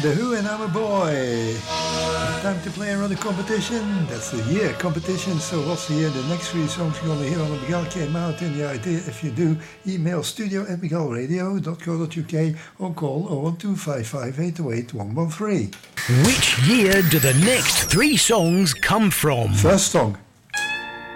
The Who and I'm a Boy. Time to play another competition. That's the year competition. So what's the year? The next 3 songs you're going to hear on the Miguel came out. And the idea, if you do, email studio@miguelradio.co.uk or call 01255 808 113. Which year do the next 3 songs come from? First song,